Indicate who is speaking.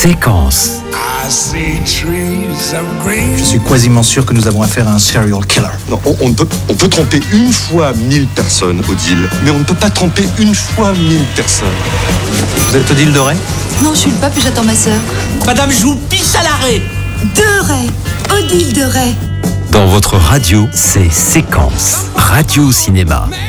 Speaker 1: Séquence.
Speaker 2: Je suis quasiment sûr que nous avons affaire à un serial killer.
Speaker 3: Non, on peut tromper une fois 1000 personnes, Odile, mais on ne peut pas tromper une fois 1000 personnes.
Speaker 2: Vous êtes Odile de Ray ?
Speaker 4: Non, je suis le pape et j'attends ma sœur.
Speaker 5: Madame, je vous pisse à l'arrêt.
Speaker 4: De Ray, Odile de Ray.
Speaker 1: Dans votre radio, c'est Séquence. Radio Cinéma.